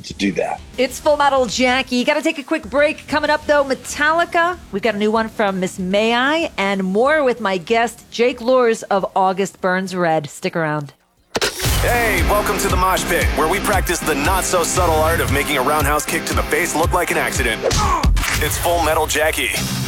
reason to do that. It's Full Metal Jackie. You got to take a quick break. Coming up, though, Metallica. We've got a new one from Miss May I, and more with my guest, Jake Luhrs of August Burns Red. Stick around. Hey, welcome to the Mosh Pit, where we practice the not-so-subtle art of making a roundhouse kick to the face look like an accident. It's Full Metal Jackie.